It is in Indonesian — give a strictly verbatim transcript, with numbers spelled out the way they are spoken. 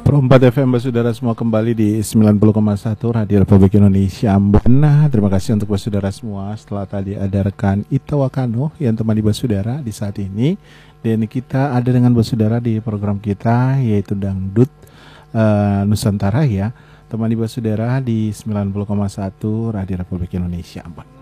puluh empat F M Saudara semua, kembali di sembilan puluh koma satu Radio Republik Indonesia Ambon. Nah, terima kasih untuk Saudara semua. Setelah tadi ada rekan Ita Wakano yang temani Saudara di saat ini, dan kita ada dengan Saudara di program kita yaitu Dangdut uh, Nusantara ya. Temani Saudara di sembilan puluh koma satu Radio Republik Indonesia Ambon.